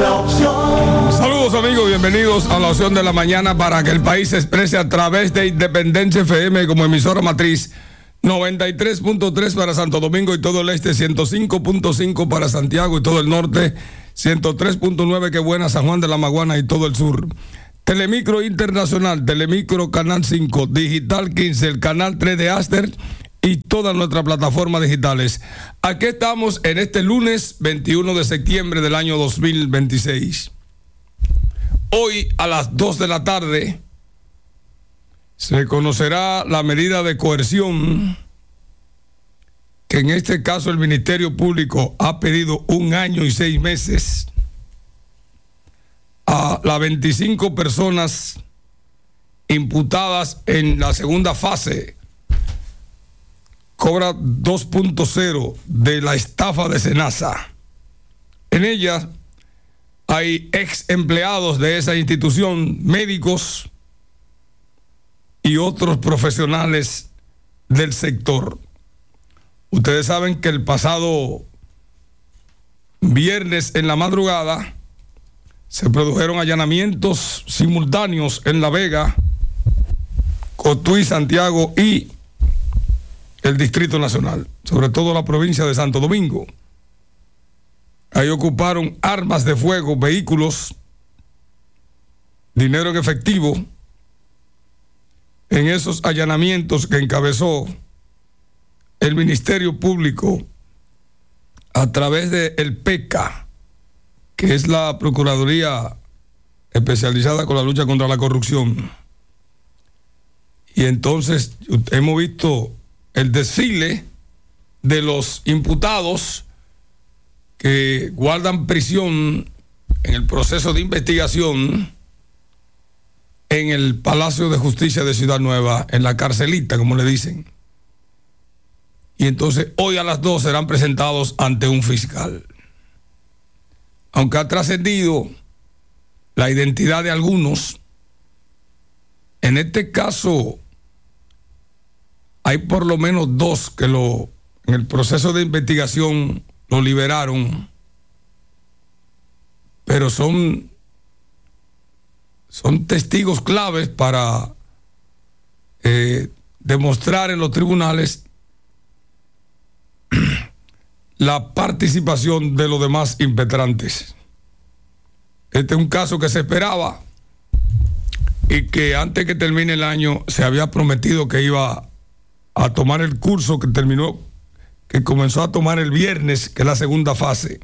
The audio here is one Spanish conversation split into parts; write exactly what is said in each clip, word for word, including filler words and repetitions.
la opción. Saludos amigos, bienvenidos a la opción de la mañana para que el país se exprese a través de Independencia F M como emisora matriz. noventa y tres punto tres para Santo Domingo y todo el este, ciento cinco punto cinco para Santiago y todo el norte, ciento tres punto nueve, que buena, San Juan de la Maguana y todo el sur. Telemicro Internacional, Telemicro Canal cinco, Digital quince, el Canal tres de Aster y todas nuestras plataformas digitales. Aquí estamos en este lunes veintiuno de septiembre del año dos mil veintiséis. Hoy a las dos de la tarde se conocerá la medida de coerción que en este caso el Ministerio Público ha pedido un año y seis meses a las veinticinco personas imputadas en la segunda fase, cobra dos punto cero de la estafa de Senasa. En ella hay ex empleados de esa institución, médicos y otros profesionales del sector. Ustedes saben que el pasado viernes en la madrugada se produjeron allanamientos simultáneos en La Vega, Cotuí, Santiago y el Distrito Nacional, sobre todo la provincia de Santo Domingo. Ahí ocuparon armas de fuego, vehículos, dinero en efectivo, en esos allanamientos que encabezó el Ministerio Público a través de el P E C A, que es la Procuraduría especializada con la lucha contra la corrupción. Y entonces hemos visto el desfile de los imputados que guardan prisión en el proceso de investigación en el Palacio de Justicia de Ciudad Nueva, en la carcelita, como le dicen. Y entonces hoy a las dos serán presentados ante un fiscal. Aunque ha trascendido la identidad de algunos, en este caso hay por lo menos dos que lo, en el proceso de investigación lo liberaron, pero son son testigos claves para eh, demostrar en los tribunales la participación de los demás impetrantes. Este es un caso que se esperaba y que antes que termine el año se había prometido que iba a tomar el curso que terminó, que comenzó a tomar el viernes, que es la segunda fase.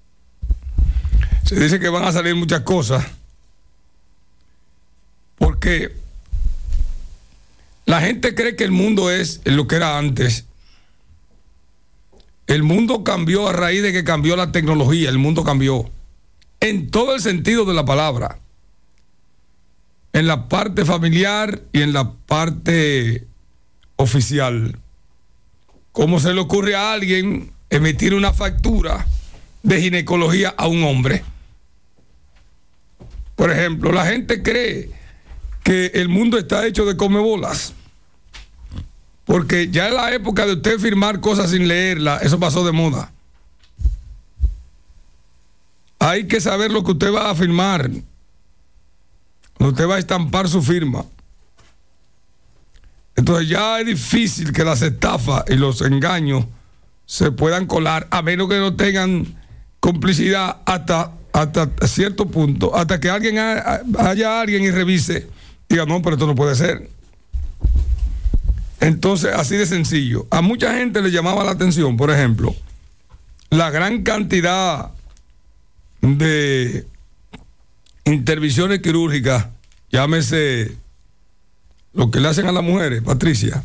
Se dice que van a salir muchas cosas, porque la gente cree que el mundo es lo que era antes. El mundo cambió a raíz de que cambió la tecnología. El mundo cambió en todo el sentido de la palabra, en la parte familiar y en la parte oficial. ¿Cómo se le ocurre a alguien emitir una factura de ginecología a un hombre? Por ejemplo, la gente cree que el mundo está hecho de comebolas, porque ya en la época de usted firmar cosas sin leerlas, eso pasó de moda. Hay que saber lo que usted va a firmar, usted va a estampar su firma. Entonces ya es difícil que las estafas y los engaños se puedan colar, a menos que no tengan complicidad hasta, hasta cierto punto, hasta que alguien ha, haya alguien y revise, diga, no, pero esto no puede ser. Entonces, así de sencillo. A mucha gente le llamaba la atención, por ejemplo, la gran cantidad de intervenciones quirúrgicas, llámese lo que le hacen a las mujeres, Patricia.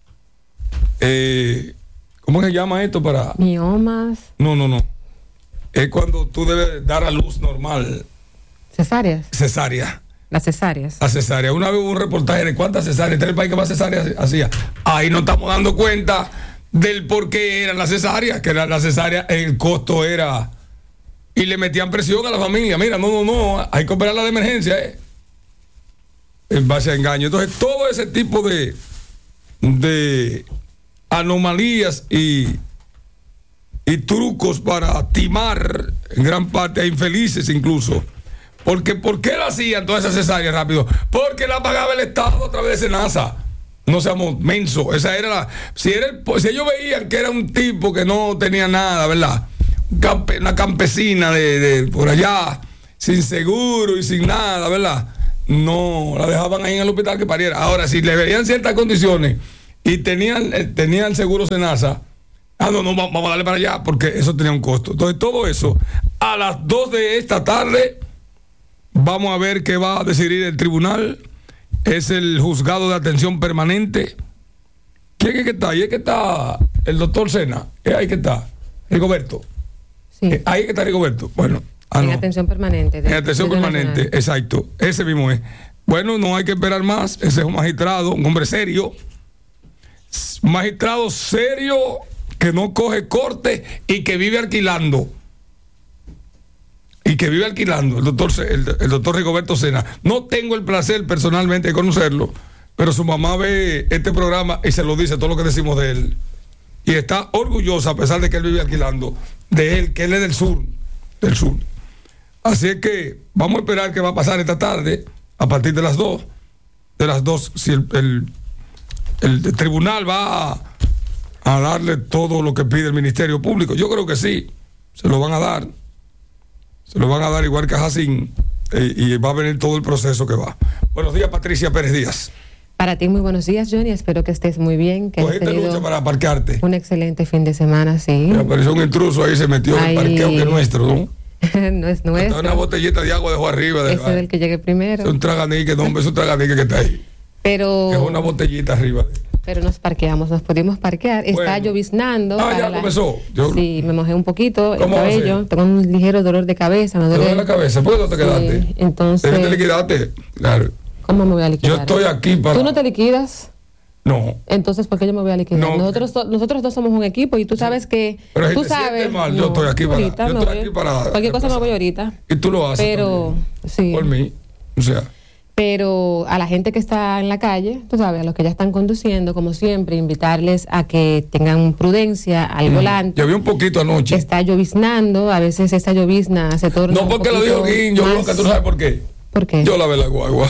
Eh, ¿Cómo se llama esto para...? Miomas. No, no, no. Es cuando tú debes dar a luz normal. Cesáreas. Cesárea. Las cesáreas. La cesárea. Una vez hubo un reportaje de cuántas cesáreas, este es el país que más cesáreas hacía. Ahí nos estamos dando cuenta del por qué eran las cesáreas, que la, la cesárea, el costo era... Y le metían presión a la familia. Mira, no, no, no, hay que operarla de emergencia, eh. En base a engaño. Entonces, todo ese tipo de, de anomalías y y trucos para timar en gran parte a infelices incluso. Porque, ¿por qué lo hacían todas esas cesáreas rápido? Porque la pagaba el Estado a través de SENASA. No seamos mensos. Esa era la. Si, era el, si ellos veían que era un tipo que no tenía nada, ¿verdad? Campe, una campesina de, de por allá, sin seguro y sin nada, ¿verdad? No, la dejaban ahí en el hospital que pariera. Ahora, si le veían ciertas condiciones y tenían, eh, tenían seguro SENASA, ah, no, no, vamos a darle para allá porque eso tenía un costo. Entonces, todo eso, a las dos de esta tarde, vamos a ver qué va a decidir el tribunal. Es el juzgado de atención permanente. ¿Quién es que está? Ahí es que está el doctor Sena. Ahí que está Rigoberto. Sí. Ahí es que está Rigoberto. Bueno. Ah, en no. atención permanente. En atención permanente, nacional. Exacto. Ese mismo es. Bueno, no hay que esperar más. Ese es un magistrado, un hombre serio. Magistrado serio que no coge corte y que vive alquilando. Y que vive alquilando, el doctor, el, el doctor Rigoberto Sena. No tengo el placer personalmente de conocerlo, pero su mamá ve este programa y se lo dice todo lo que decimos de él. Y está orgullosa, a pesar de que él vive alquilando, de él, que él es del sur, del sur. Así es que vamos a esperar qué va a pasar esta tarde, a partir de las dos. De las dos, si el, el, el, el tribunal va a, a darle todo lo que pide el Ministerio Público. Yo creo que sí, se lo van a dar. Se lo van a dar igual que a Jacín, eh, y va a venir todo el proceso que va. Buenos días, Patricia Pérez Díaz. Para ti, muy buenos días, Johnny. Espero que estés muy bien. Que hayas tenido lucha para aparcarte. Un excelente fin de semana, sí. Me apareció un intruso ahí, se metió en el parqueo que es nuestro, ¿no? No es nuestro. Está una botellita de agua dejó arriba. De, Ese es el que llegue primero. Es un traganique, no, es un traganique que está ahí. Pero. Es una botellita arriba. Pero nos parqueamos, nos pudimos parquear. Bueno. Está lloviznando. Ah, ya la... comenzó. Yo... Sí, me mojé un poquito el cabello. Tengo un ligero dolor de cabeza. Me duele de la cabeza? ¿Por qué no te quedaste? Sí, entonces. ¿Te liquidaste? Claro. ¿Cómo me voy a liquidar? Yo estoy aquí para. ¿Tú no te liquidas? No. Entonces, ¿por qué yo me voy a liquidar? No. Nosotros, nosotros dos somos un equipo y tú sabes que. Pero si tú te sabes. Mal, no, yo estoy aquí para. Ahorita yo estoy aquí para cualquier cosa me voy ahorita. Y tú lo haces. Pero, también, sí. Por mí. O sea. Pero a la gente que está en la calle, tú sabes, a los que ya están conduciendo, como siempre, invitarles a que tengan prudencia al mm. volante. Llovió un poquito anoche. Está lloviznando, a veces esa llovizna se torna. No, porque lo dijo Guin, yo creo que tú sabes por qué. ¿Por qué? Yo lavé la guagua.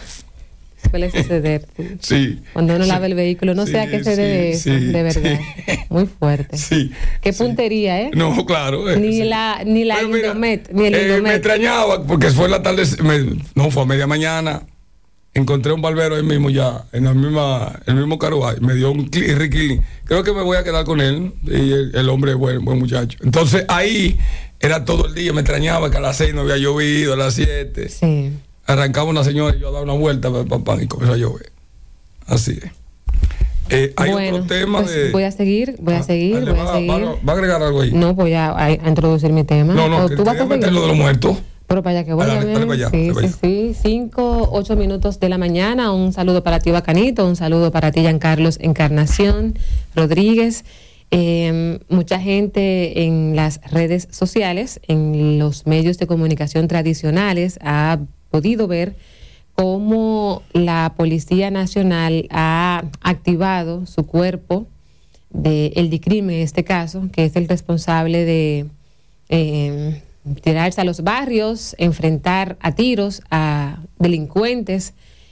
Suele suceder. Sí. Cuando uno sí, lava el vehículo, no sí, sé a qué se debe sí, eso, sí, de verdad. Sí. Muy fuerte. Sí. Qué puntería, ¿eh? No, claro. Eh, ni, sí. la, ni la Pero mira, Indomet, ni el eh, Indomet. Me extrañaba porque fue en la tarde, me, no, fue a media mañana. Encontré un barbero ahí mismo ya, en la misma, el mismo Caruay. Me dio un riquilín. Creo que me voy a quedar con él. Y el, el hombre es buen, buen muchacho. Entonces ahí era todo el día. Me extrañaba que a las seis no había llovido, a las siete. Sí. Arrancaba una señora y yo daba una vuelta para papá y comenzó a llover. Así es. Eh, hay bueno, otro tema pues de. Voy a seguir, voy a seguir, voy va, a seguir. Va, va a agregar algo ahí. No, voy a, a introducir mi tema. No, no, que tú vas a meter lo de los muertos. Pero para allá que voy a ver. allá, sí, sí, sí. Cinco, ocho minutos de la mañana. Un saludo para ti, Bacanito. Un saludo para ti, Giancarlos Encarnación Rodríguez. Eh, mucha gente en las redes sociales, en los medios de comunicación tradicionales, ha podido ver cómo la Policía Nacional ha activado su cuerpo del DICRIM, en este caso, que es el responsable de eh, tirarse a los barrios, enfrentar a tiros a delincuentes.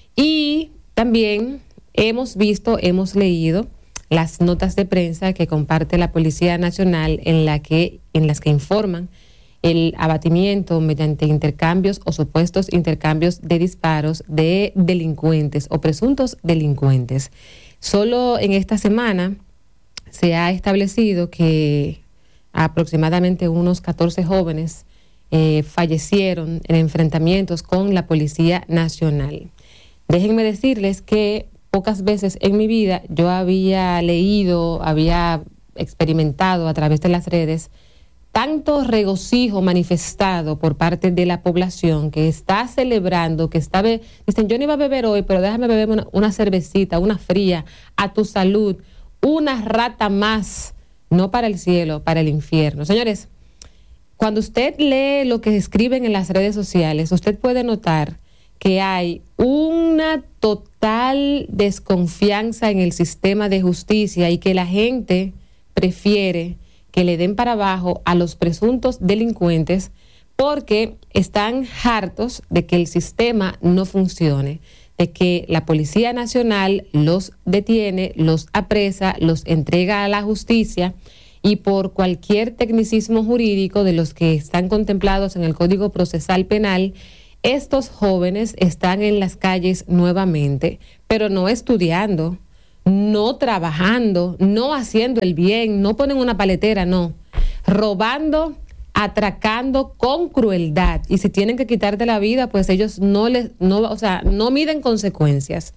Y también hemos visto, hemos leído las notas de prensa que comparte la Policía Nacional en, la que, en las que informan el abatimiento mediante intercambios o supuestos intercambios de disparos de delincuentes o presuntos delincuentes. Solo en esta semana se ha establecido que aproximadamente unos catorce jóvenes eh, fallecieron en enfrentamientos con la Policía Nacional. Déjenme decirles que pocas veces en mi vida yo había leído, había experimentado a través de las redes tanto regocijo manifestado por parte de la población que está celebrando, que está, be- dicen, yo no iba a beber hoy, pero déjame beber una, una cervecita, una fría, a tu salud, una rata más, no para el cielo, para el infierno. Señores, cuando usted lee lo que escriben en las redes sociales, usted puede notar que hay una total desconfianza en el sistema de justicia y que la gente prefiere que le den para abajo a los presuntos delincuentes porque están hartos de que el sistema no funcione, de que la Policía Nacional los detiene, los apresa, los entrega a la justicia y por cualquier tecnicismo jurídico de los que están contemplados en el Código Procesal Penal, estos jóvenes están en las calles nuevamente, pero no estudiando, no trabajando, no haciendo el bien, no ponen una paletera, no, robando, atracando con crueldad, y si tienen que quitarte la vida, pues ellos no les, no, o sea, no miden consecuencias.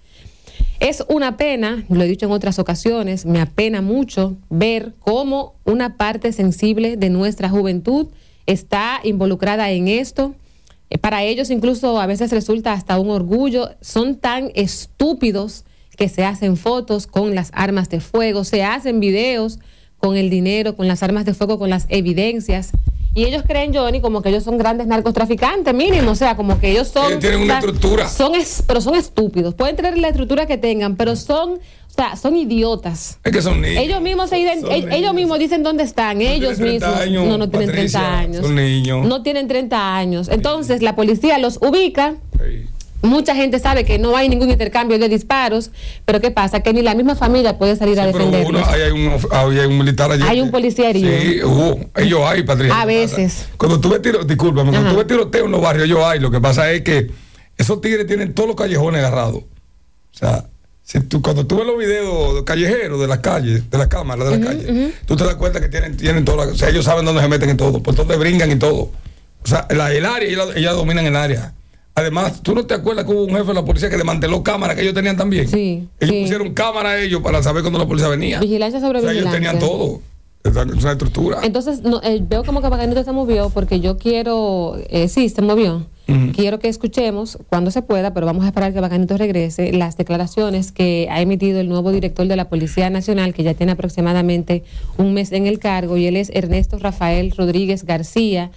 Es una pena, lo he dicho en otras ocasiones, me apena mucho ver cómo una parte sensible de nuestra juventud está involucrada en esto. Para ellos incluso a veces resulta hasta un orgullo, son tan estúpidos que se hacen fotos con las armas de fuego, se hacen videos con el dinero, con las armas de fuego, con las evidencias. Y ellos creen, Johnny, como que ellos son grandes narcotraficantes, mínimo, o sea, como que ellos son... Ellos tienen una o sea, estructura. Son es, pero son estúpidos. Pueden tener la estructura que tengan, pero son, o sea, son idiotas. Es que son niños. Ellos mismos, se ident- ellos, ellos mismos dicen dónde están, ellos mismos. Años, no, no tienen Patricia, treinta años. Son niños. No tienen treinta años. Entonces, la policía los ubica. Sí. Mucha gente sabe que no hay ningún intercambio de disparos, pero ¿qué pasa? Que ni la misma familia puede salir sí, a defenderlos. Uno, hay, un, hay un militar allí. Hay un policía herido. Sí, uh, ellos hay, Patricia. A veces. Cuando tú ves tiro, discúlpame, cuando tú ves tiroteo en los barrios, ellos hay. Lo que pasa es que esos tigres tienen todos los callejones agarrados. O sea, si tú, cuando tú ves los videos callejeros de las calles, de las cámaras de las uh-huh, calles, uh-huh. tú te das cuenta que tienen, tienen todo. O sea, ellos saben dónde se meten en todo, por dónde brincan y todo. O sea, la, el área, ellos, ellos dominan el área. Además, ¿tú no te acuerdas que hubo un jefe de la policía que desmanteló cámaras que ellos tenían también? Sí. Ellos sí. pusieron cámaras a ellos para saber cuándo la policía venía. Vigilancia sobre o sea, vigilancia. Ellos tenían todo. Es una estructura. Entonces, no, eh, veo como que Paganito se movió porque yo quiero... Eh, sí, se movió. Uh-huh. Quiero que escuchemos, cuando se pueda, pero vamos a esperar que Paganito regrese, las declaraciones que ha emitido el nuevo director de la Policía Nacional, que ya tiene aproximadamente un mes en el cargo, y él es Ernesto Rafael Rodríguez García.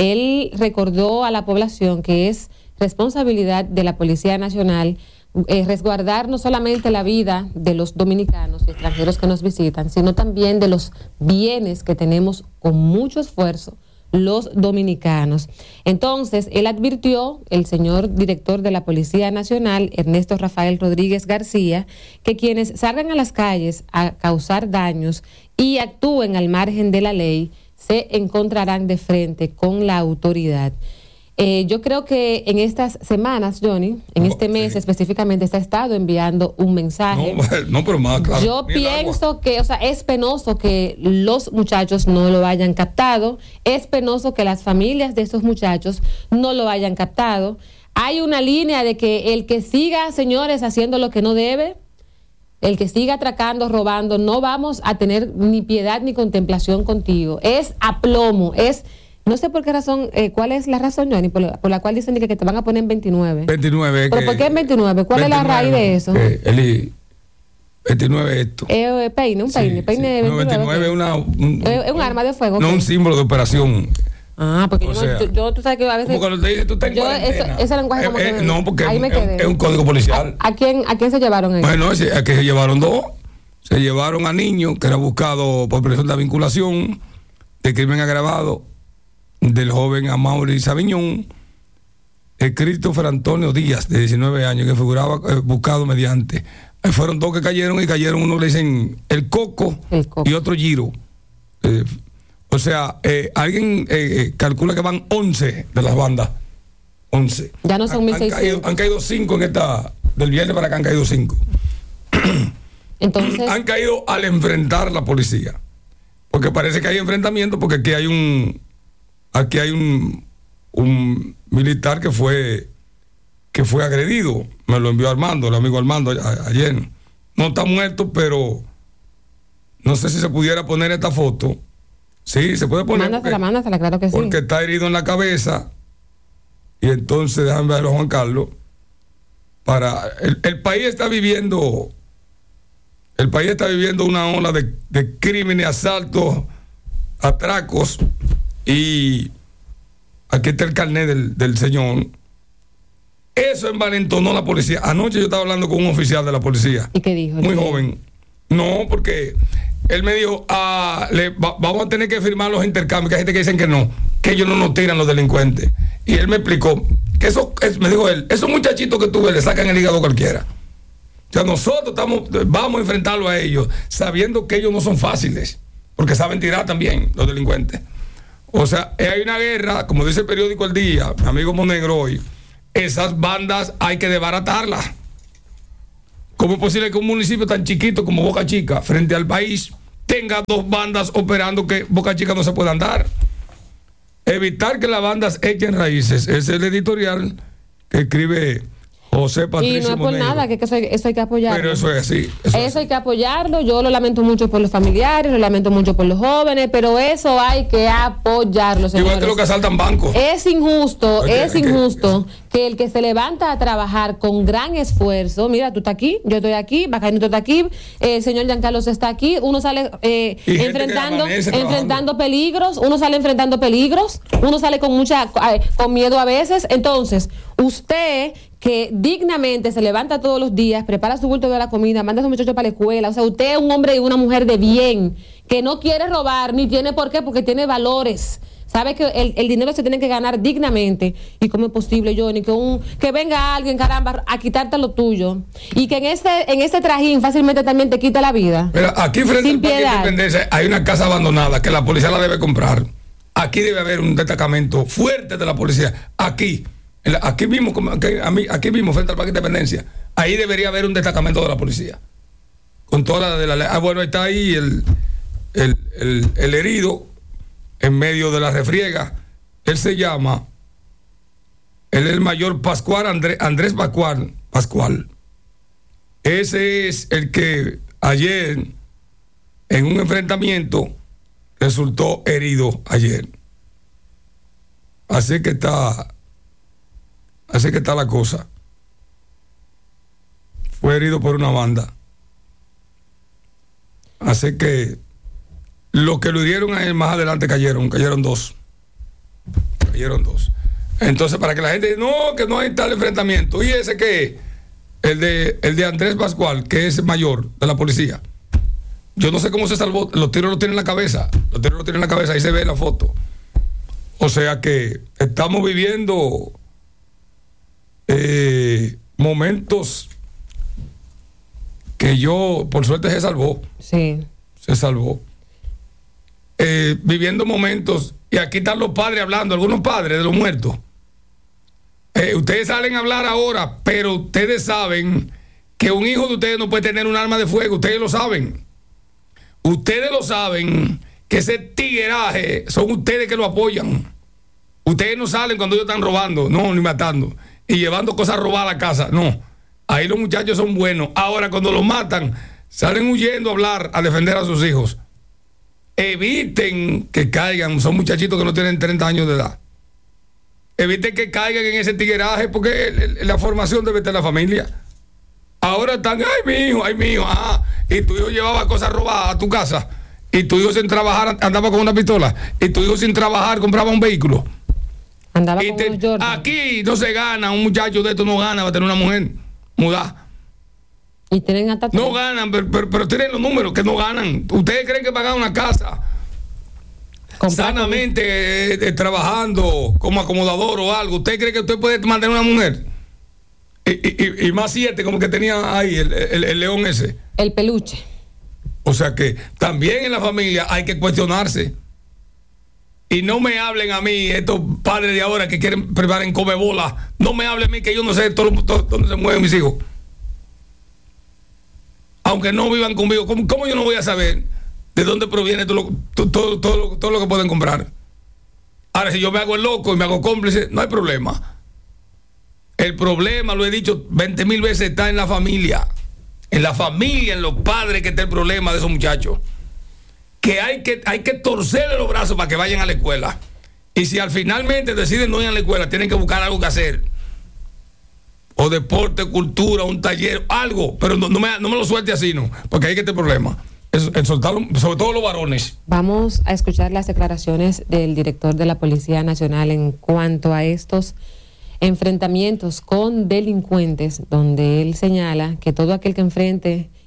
Él recordó a la población que es responsabilidad de la Policía Nacional eh, resguardar no solamente la vida de los dominicanos y extranjeros que nos visitan, sino también de los bienes que tenemos con mucho esfuerzo los dominicanos. Entonces, él advirtió, el señor director de la Policía Nacional, Ernesto Rafael Rodríguez García, que quienes salgan a las calles a causar daños y actúen al margen de la ley, se encontrarán de frente con la autoridad. Eh, yo creo que en estas semanas, Johnny, en este mes sí. específicamente, se ha estado enviando un mensaje. No, no pero más claro. Yo pienso que, o sea, es penoso que los muchachos no lo hayan captado, es penoso que las familias de esos muchachos no lo hayan captado. Hay una línea de que el que siga, señores, haciendo lo que no debe, el que siga atracando, robando, no vamos a tener ni piedad ni contemplación contigo. Es aplomo, es... No sé por qué razón, eh, cuál es la razón, Johnny, por la, por la cual dicen que, que te van a poner en veintinueve. veintinueve. ¿Pero que, por qué en veintinueve? ¿Cuál veintinueve, es la raíz de eso? Eh, Eli, veintinueve esto. Eh, peine, un peine, sí, peine sí. de veintinueve. No, veintinueve es una... Un, es un, un arma de fuego. No okay. Un símbolo de operación. Ah, porque yo, sea, yo, yo, tú sabes que a veces... Como cuando te dicen, tú estás en yo, eso, ese lenguaje como eh, que... Eh, no, porque ahí me quedé. Es un código policial. ¿A, a, quién, ¿A quién se llevaron ahí? Bueno, ese, a que se llevaron dos. Se llevaron a niños que era buscado por presunta vinculación de crimen agravado del joven Amaury Sabiñón, el Christopher Antonio Díaz, de diecinueve años, que figuraba eh, buscado mediante. Eh, fueron dos que cayeron y cayeron, uno le dicen el Coco, el Coco. Y otro Giro. Eh, o sea, eh, alguien eh, calcula que van once de las bandas. once. Ya no son mil seiscientos. Han caído cinco en esta, del viernes para acá han caído cinco. Entonces. Han caído al enfrentar la policía. Porque parece que hay enfrentamiento, porque aquí hay un. Aquí hay un, un militar que fue que fue agredido. Me lo envió Armando, el amigo Armando, a, ayer. No está muerto, pero no sé si se pudiera poner esta foto. Sí, se puede poner. Mándasela, mándasela, claro que sí. Porque está herido en la cabeza. Y entonces, déjame verlo, Juan Carlos. Para, el, el país está viviendo, el país está viviendo una ola de, de crímenes, asaltos, atracos. Y aquí está el carnet del, del señor. Eso envalentonó a la policía. Anoche yo estaba hablando con un oficial de la policía. ¿Y qué dijo? Muy joven. No, porque él me dijo, ah, le, va, vamos a tener que firmar los intercambios, que hay gente que dicen que no, que ellos no nos tiran los delincuentes. Y él me explicó que eso, es, me dijo él, esos muchachitos que tú ves le sacan el hígado a cualquiera. O sea, nosotros estamos, vamos a enfrentarlo a ellos, sabiendo que ellos no son fáciles, porque saben tirar también los delincuentes. O sea, hay una guerra, como dice el periódico El Día, mi amigo Monegro hoy, esas bandas hay que desbaratarlas. ¿Cómo es posible que un municipio tan chiquito como Boca Chica, frente al país, tenga dos bandas operando que Boca Chica no se pueda andar? Evitar que las bandas echen raíces, es el editorial que escribe José Patricio Y no es por Monegro. nada, que eso hay, eso hay que apoyarlo. Pero eso es así. Eso, Eso, eso hay que apoyarlo. Yo lo lamento mucho por los familiares, lo lamento mucho por los jóvenes, pero eso hay que apoyarlo, señores. Igual que los que asaltan bancos. Es injusto, Oye, es que- injusto que, que el que se levanta a trabajar con gran esfuerzo, mira, tú estás aquí, yo estoy aquí, Bacanito está aquí, eh, el señor Giancarlos está aquí, uno sale eh, Y gente enfrentando, que amanece enfrentando peligros, uno sale enfrentando peligros, uno sale con mucha, eh, con miedo a veces. Entonces, usted que dignamente se levanta todos los días, prepara su bulto de la comida, manda a su muchacho para la escuela, o sea, usted es un hombre y una mujer de bien, que no quiere robar, ni tiene por qué, porque tiene valores. Sabe que el, el dinero se tiene que ganar dignamente. ¿Y cómo es posible, Johnny, que un que venga alguien, caramba, a quitarte lo tuyo? Y que en este en este trajín fácilmente también te quita la vida. Mira, aquí frente Sin al Parque piedad. Independencia hay una casa abandonada que la policía la debe comprar. Aquí debe haber un destacamento fuerte de la policía. Aquí, en la- aquí mismo, como aquí, a mí- aquí mismo frente al Parque Independencia, ahí debería haber un destacamento de la policía. Con toda la de la ley. Ah, bueno, está ahí el, el, el, el herido en medio de la refriega. Él se llama, él es el mayor Pascual, Andrés, Andrés Pascual, Pascual. Ese es el que ayer, en un enfrentamiento, resultó herido ayer. Así que está, así que está la cosa. Fue herido por una banda. Así que los que lo hirieron a él más adelante cayeron, cayeron dos. Cayeron dos. Entonces, para que la gente diga, no, que no hay tal enfrentamiento. ¿Y ese qué? El de, el de Andrés Pascual, que es mayor de la policía. Yo no sé cómo se salvó. Los tiros los tiene en la cabeza. Los tiros los tiene en la cabeza. Ahí se ve la foto. O sea que estamos viviendo eh, momentos que yo, por suerte, se salvó. Sí. Se salvó. Eh, viviendo momentos, y aquí están los padres hablando, algunos padres de los muertos. Eh, ustedes salen a hablar ahora, pero ustedes saben que un hijo de ustedes no puede tener un arma de fuego, ustedes lo saben. Ustedes lo saben, que ese tigueraje son ustedes que lo apoyan. Ustedes no salen cuando ellos están robando, no, ni matando, y llevando cosas robadas a la casa, no. Ahí los muchachos son buenos. Ahora, cuando los matan, salen huyendo a hablar, a defender a sus hijos. Eviten que caigan, son muchachitos que no tienen treinta años de edad. Eviten que caigan en ese tigueraje, porque el, el, la formación debe estar en la familia. Ahora están, ay, mi hijo, ay, mi hijo, ah, y tu hijo llevaba cosas robadas a tu casa, y tu hijo sin trabajar andaba con una pistola, y tu hijo sin trabajar compraba un vehículo. Andaba Y con te- unos Jordan. aquí no se gana, un muchacho de esto no gana, va a tener una mujer mudada. Y tienen hasta No ganan, pero, pero, pero tienen los números que no ganan. ¿Ustedes creen que pagar una casa comprar sanamente eh, eh, trabajando como acomodador o algo? ¿Usted cree que usted puede mantener una mujer? Y, y- y- y más siete, como que tenía ahí el, el- el león ese. el peluche. O sea que también en la familia hay que cuestionarse. Y no me hablen a mí, estos padres de ahora que quieren preparar en come bola. No me hablen a mí, que yo no sé todo, lo- todo- dónde se mueven mis hijos. Aunque no vivan conmigo, ¿cómo, cómo yo no voy a saber de dónde proviene todo lo, todo, todo, todo lo- todo lo que pueden comprar? Ahora, si yo me hago el loco y me hago cómplice, no hay problema. El problema, lo he dicho veinte mil veces, está en la familia. En la familia, en los padres, que está el problema de esos muchachos. Que hay que, hay que torcerle los brazos para que vayan a la escuela. Y si al finalmente deciden no ir a la escuela, tienen que buscar algo que hacer. O deporte, cultura, un taller, algo. Pero no, no, me, no me lo suelte así, ¿no? Porque hay que tener problema. Es, es soltarlo, sobre todo los varones. Vamos a escuchar las declaraciones del director de la Policía Nacional en cuanto a estos enfrentamientos con delincuentes, donde él señala que todo aquel que enfrente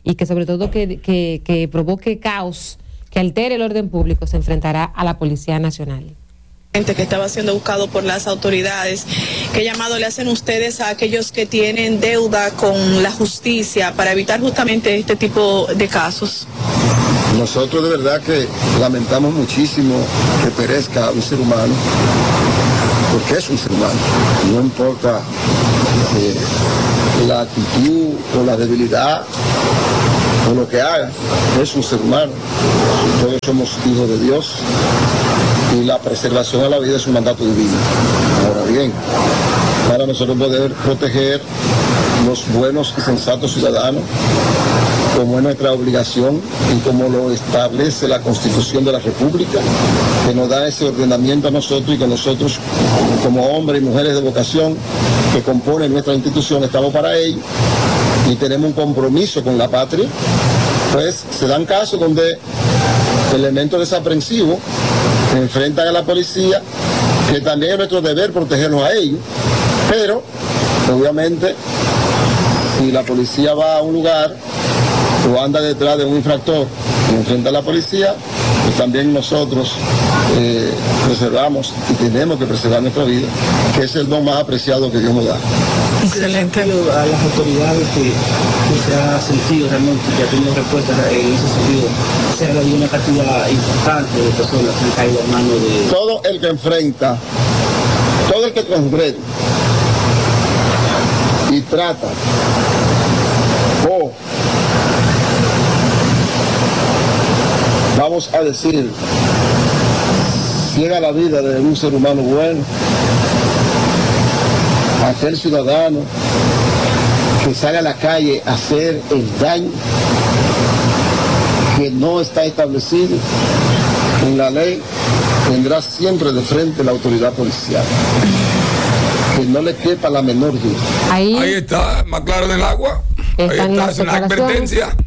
y que sobre todo que, que, que provoque caos, que altere el orden público, se enfrentará a la Policía Nacional. Que estaba siendo buscado por las autoridades. ¿Qué llamado le hacen ustedes a aquellos que tienen deuda con la justicia para evitar justamente este tipo de casos? Nosotros de verdad que lamentamos muchísimo que perezca un ser humano, porque es un ser humano, no importa eh, la actitud o la debilidad o lo que haga, es un ser humano. Todos somos hijos de Dios y la preservación a la vida es un mandato divino. Ahora bien, para nosotros poder proteger los buenos y sensatos ciudadanos, como es nuestra obligación y como lo establece la Constitución de la República, que nos da ese ordenamiento a nosotros y que nosotros, como hombres y mujeres de vocación que componen nuestra institución, estamos para ello y tenemos un compromiso con la patria, pues se dan casos donde elementos desaprensivos se enfrentan a la policía, que también es nuestro deber protegernos a ellos, pero obviamente si la policía va a un lugar o anda detrás de un infractor y enfrenta a la policía, pues también nosotros eh, preservamos y tenemos que preservar nuestra vida, que es el don más apreciado que Dios nos da. Excelente. A las autoridades que, que se ha sentido realmente, que ha tenido respuestas en ese sentido, se ha habido una cantidad importante de personas que han caído en manos de... Todo el que enfrenta, todo el que transgrede y trata o vamos a decir llega a la vida de un ser humano bueno, aquel ciudadano que sale a la calle a hacer el daño que no está establecido en la ley, tendrá siempre de frente la autoridad policial, que no le quepa la menor duda. Ahí, Ahí está, más claro del agua. Ahí está, es una advertencia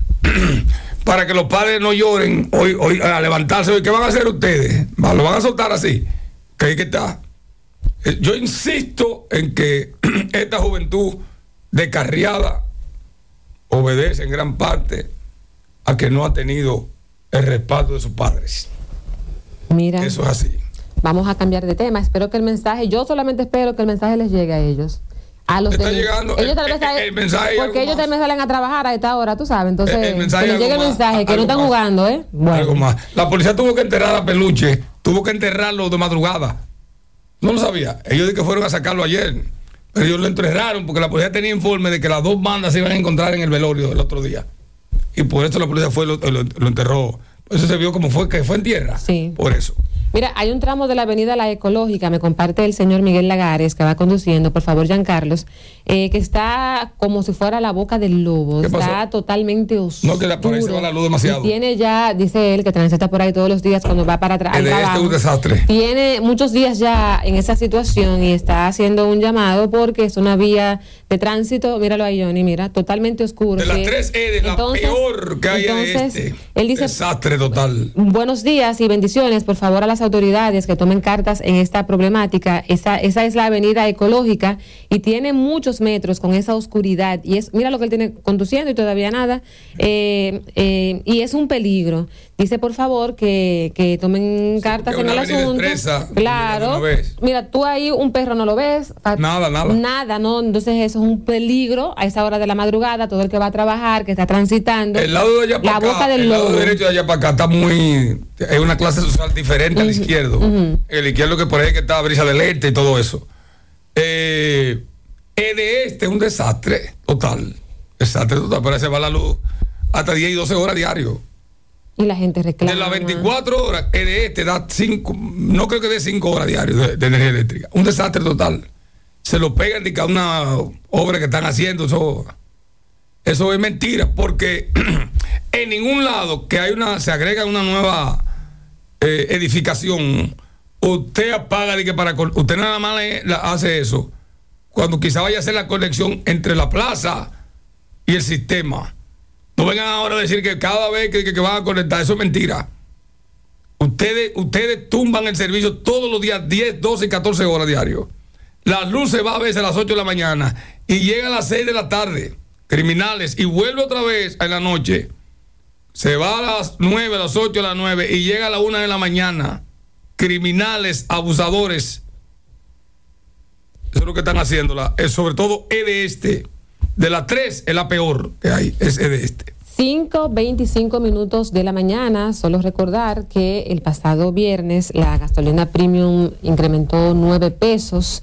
para que los padres no lloren hoy, hoy a levantarse hoy. ¿Qué van a hacer ustedes? ¿Lo van a soltar así? Que ahí que está. Yo insisto en que esta juventud descarriada obedece en gran parte a que no ha tenido el respaldo de sus padres. Mira, eso es así. Vamos a cambiar de tema. Espero que el mensaje, yo solamente espero que el mensaje les llegue a ellos. A los está de, llegando ellos el, tal vez el, salen, el mensaje, porque ellos también salen a trabajar a esta hora, tú sabes. Entonces, el, el mensaje que les llegue el mensaje, que no están más, jugando, ¿eh? Bueno. Algo más. La policía tuvo que enterrar a Peluche, tuvo que enterrarlo de madrugada. No lo sabía. Ellos de que fueron a sacarlo ayer, pero ellos lo enterraron porque la policía tenía informe de que las dos bandas se iban a encontrar en el velorio el otro día. Y por eso la policía fue lo, lo, lo enterró. Por eso se vio como fue, que fue en tierra. Sí. Por eso. Mira, hay un tramo de la avenida La Ecológica, me comparte el señor Miguel Lagares, que va conduciendo, por favor, Giancarlos, eh, que está como si fuera la boca del lobo. Está totalmente oscuro. No, que le aparece la luz demasiado. Y tiene ya, dice él, que transita por ahí todos los días cuando va para atrás. Este es un desastre. Tiene muchos días ya en esa situación y está haciendo un llamado porque es una vía de tránsito, míralo ahí, Johnny, mira, totalmente oscuro. De las tres E, la entonces, peor que hay entonces, de este. Él dice, desastre total. Buenos días y bendiciones, por favor, a las autoridades que tomen cartas en esta problemática. Esa, esa es la avenida Ecológica y tiene muchos metros con esa oscuridad y es, mira lo que él tiene conduciendo y todavía nada, eh, eh, y es un peligro. Dice, por favor, que, que tomen sí, cartas en el asunto. Expresa, claro. No mira, tú ahí un perro no lo ves. Nada, nada. Nada, ¿no? Entonces eso es un peligro a esa hora de la madrugada, todo el que va a trabajar, que está transitando. El lado de allá para la acá, boca del el lobo. lado derecho de allá para acá está muy... Es una clase social diferente uh-huh, al izquierdo. Uh-huh. El izquierdo que por ahí que está brisa del este y todo eso. Eh, el de este es un desastre total. Desastre total. Pero se va la luz hasta diez y doce horas diario. Y la gente reclama. De las veinticuatro horas, el de este da cinco, no creo que dé cinco horas diarias de, de energía eléctrica. Un desastre total. Se lo pegan de cada una obra que están haciendo. Eso, eso es mentira, porque en ningún lado que hay una, se agrega una nueva eh, edificación, usted apaga de que para usted nada más le, la, hace eso cuando quizá vaya a hacer la conexión entre la plaza y el sistema. No vengan ahora a decir que cada vez que, que, que van a conectar, eso es mentira. Ustedes, ustedes tumban el servicio todos los días, diez, doce y catorce horas diario. La luz se va a veces a las ocho de la mañana y llega a las seis de la tarde. criminales, y vuelve otra vez en la noche. Se va a las nueve, a las ocho, a las nueve y llega a la una de la mañana. Criminales, abusadores. Eso es lo que están haciendo. La, es sobre todo E de Este. De las tres es la peor que hay, es E de Este. cinco veinticinco minutos de la mañana. Solo recordar que el pasado viernes la gasolina premium incrementó nueve pesos.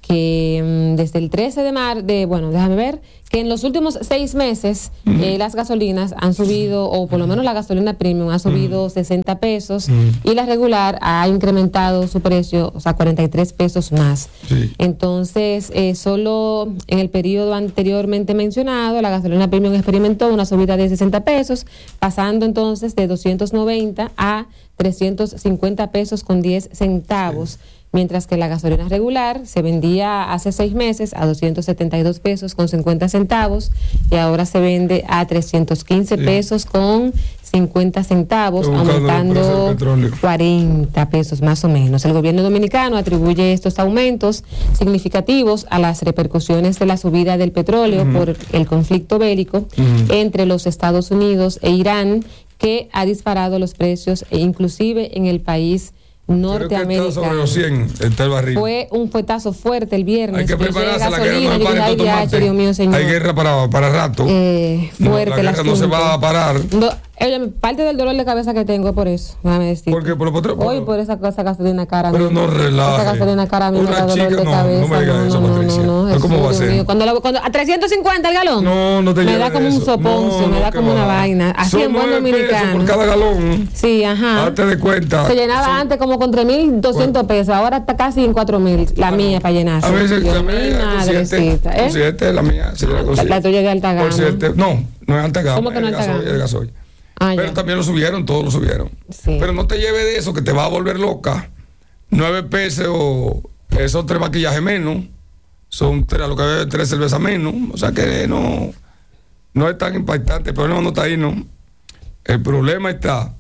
Que desde el trece de marzo, de, bueno, déjame ver, que en los últimos seis meses uh-huh. eh, las gasolinas han subido, o por lo menos la gasolina premium ha subido uh-huh. sesenta pesos uh-huh. y la regular ha incrementado su precio, o sea, cuarenta y tres pesos más. Sí. Entonces, eh, solo en el periodo anteriormente mencionado, la gasolina premium experimentó una subida de sesenta pesos, pasando entonces de doscientos noventa a trescientos cincuenta pesos con diez centavos. Sí. Mientras que la gasolina regular se vendía hace seis meses a doscientos setenta y dos pesos con cincuenta centavos y ahora se vende a trescientos quince sí. pesos con cincuenta centavos, aumentando cuarenta pesos más o menos. El gobierno dominicano atribuye estos aumentos significativos a las repercusiones de la subida del petróleo uh-huh. por el conflicto bélico uh-huh. entre los Estados Unidos e Irán, que ha disparado los precios e inclusive en el país norteamericano. Sobre los cien, está el barril. Fue un fuetazo fuerte el viernes. Hay que prepararse, la guerra no para tomate. Dios mío, señor. Hay guerra para, para rato. Eh, fuerte no, la guerra no se va a parar. No, oye, parte del dolor de cabeza que tengo es por eso, déjame decir. ¿Por qué? Por, por, por, Hoy por esa, esa gasolina cara. Pero no relaje. Esa gasolina cara a mí me da dolor chica, de no, cabeza. No me digas eso, no, Patricia. No, no, no, ¿Cómo va a ser? Cuando, lo, cuando a trescientos cincuenta el galón. No, no te Me da como eso. un soponcio, no, me no, da como va. una vaina. Así en buen dominicano. Por cada galón. Sí, ajá. Hazte de cuenta. Se llenaba Son... antes como con tres mil doscientos pesos. Ahora está casi en cuatro mil. La bueno, mía para llenarse. A veces Dios la mía, madrecita. ¿Eh? Siete, la mía. Sí, la, la, la tuya es de alta gama. Siete, no, no es alta gama. ¿Cómo que no es alta gama? Es de gasoil. Ah, pero ya. también lo subieron, todos lo subieron. Sí. Pero no te lleves de eso que te va a volver loca. Nueve pesos, esos tres maquillajes menos. Son tres, lo que ve, tres cervezas menos. O sea que no, no es tan impactante. El problema no está ahí, ¿no? El problema está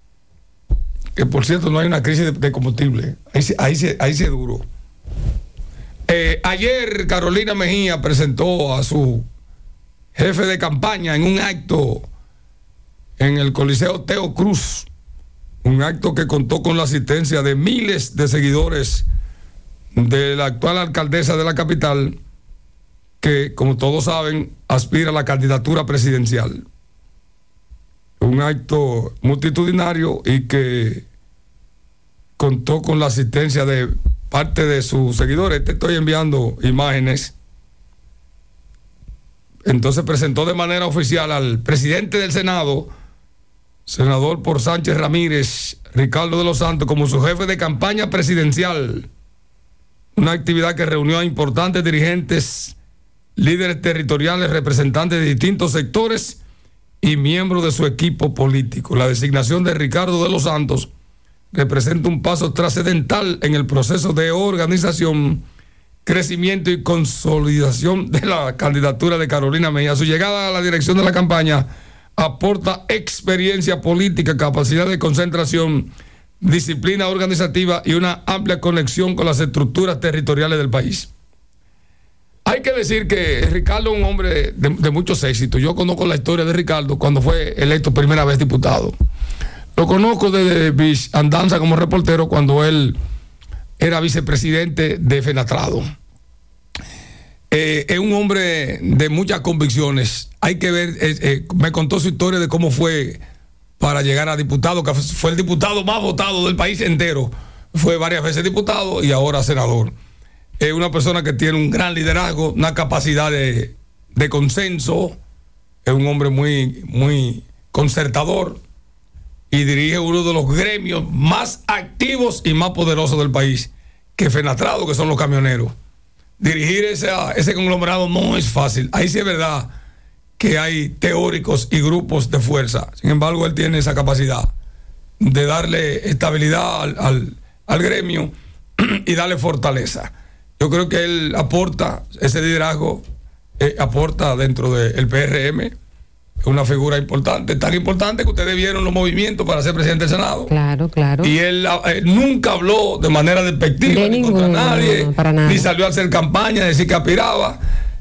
que, por cierto, no hay una crisis de, de combustible. Ahí, ahí, ahí se duro. Eh, ayer Carolina Mejía presentó a su jefe de campaña en un acto en el Coliseo Teo Cruz, un acto que contó con la asistencia de miles de seguidores de la actual alcaldesa de la capital, que, como todos saben, aspira a la candidatura presidencial. Un acto multitudinario y que contó con la asistencia de parte de sus seguidores. Te estoy enviando imágenes. Entonces presentó de manera oficial al presidente del Senado, senador por Sánchez Ramírez, Ricardo de los Santos, como su jefe de campaña presidencial. Una actividad que reunió a importantes dirigentes, líderes territoriales, representantes de distintos sectores y miembros de su equipo político. La designación de Ricardo de los Santos representa un paso trascendental en el proceso de organización, crecimiento y consolidación de la candidatura de Carolina Mejía. Su llegada a la dirección de la campaña aporta experiencia política, capacidad de concentración, disciplina organizativa y una amplia conexión con las estructuras territoriales del país. Hay que decir que Ricardo es un hombre de, de muchos éxitos. Yo conozco la historia de Ricardo cuando fue electo primera vez diputado. Lo conozco desde mis andanzas como reportero cuando él era vicepresidente de Fenatrado. Eh, es un hombre de muchas convicciones. Hay que ver, eh, eh, me contó su historia de cómo fue para llegar a diputado, que fue el diputado más votado del país entero. Fue varias veces diputado y ahora senador. Es una persona que tiene un gran liderazgo, una capacidad de, de consenso. Es un hombre muy, muy concertador y dirige uno de los gremios más activos y más poderosos del país, que Fenatrado, que son los camioneros. Dirigir ese, ese conglomerado no es fácil. Ahí sí es verdad que hay teóricos y grupos de fuerza. Sin embargo, él tiene esa capacidad de darle estabilidad al, al, al gremio y darle fortaleza. Yo creo que él aporta, ese liderazgo eh, aporta dentro del P R M. Es una figura importante, tan importante que ustedes vieron los movimientos para ser presidente del Senado. Claro, claro. Y él eh, nunca habló de manera despectiva de ni ninguno, contra nadie, no, no, para nada. Ni salió a hacer campaña, a decir que aspiraba.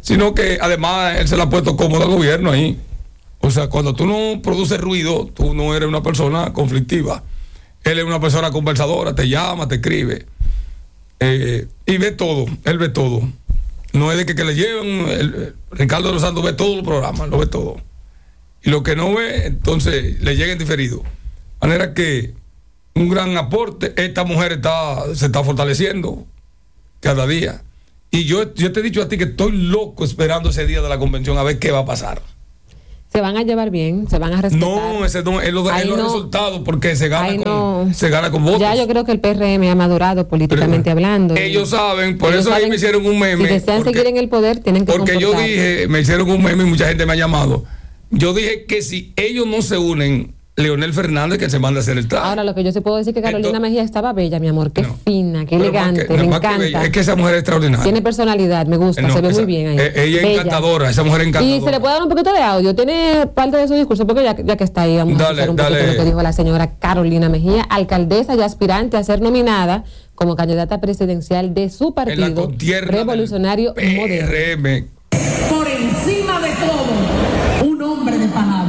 sino que además él se la ha puesto cómodo al gobierno ahí. O sea, cuando tú no produces ruido, tú no eres una persona conflictiva. Él es una persona conversadora, te llama, te escribe. Eh, y ve todo, él ve todo. No es de que, que le lleven, el, Ricardo de los Santos ve todos los programas, lo ve todo. Y lo que no ve, entonces le llega en diferido. De manera que un gran aporte, esta mujer está, se está fortaleciendo cada día. Y yo, yo te he dicho a ti que estoy loco esperando ese día de la convención a ver qué va a pasar. Se van a llevar bien, se van a respetar. No, ese no es lo de los no, resultados, porque se gana, con, no. se gana con votos. Ya yo creo que el P R M ha madurado políticamente Pero, hablando. Ellos y, saben, por ellos eso saben, me hicieron un meme. Si desean porque, seguir en el poder, tienen que Porque yo dije, me hicieron un meme y mucha gente me ha llamado. Yo dije que si ellos no se unen, Leonel Fernández que se manda a hacer el traje. Ahora, lo que yo se puedo decir que Carolina Entonces, Mejía estaba bella, mi amor. Qué no, fina, qué elegante, que, me encanta. Que es que esa mujer es extraordinaria. Tiene personalidad, me gusta, no, se ve esa, muy bien ahí. Eh, ella es bella. Encantadora, esa mujer es encantadora. Y se le puede dar un poquito de audio. Tiene parte de su discurso, porque ya, ya que está ahí, vamos dale, a escuchar un dale. poquito de lo que dijo la señora Carolina Mejía, alcaldesa y aspirante a ser nominada como candidata presidencial de su partido Revolucionario Moderno. Por encima de todo, un hombre de palabra.